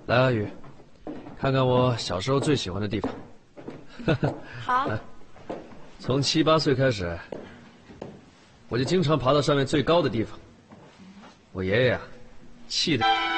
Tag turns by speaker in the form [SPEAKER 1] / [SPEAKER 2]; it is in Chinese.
[SPEAKER 1] 来，阿宇，看看我小时候最喜欢的地方。
[SPEAKER 2] 好。
[SPEAKER 1] 从7、8岁开始，我就经常爬到上面最高的地方。我爷爷啊，气得。